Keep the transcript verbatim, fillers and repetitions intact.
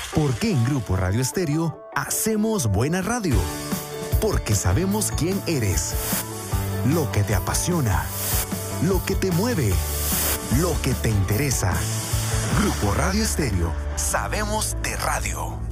¿Por qué en Grupo Radio Estéreo hacemos buena radio? Porque sabemos quién eres, lo que te apasiona, lo que te mueve, lo que te interesa. Grupo Radio Estéreo, sabemos de radio.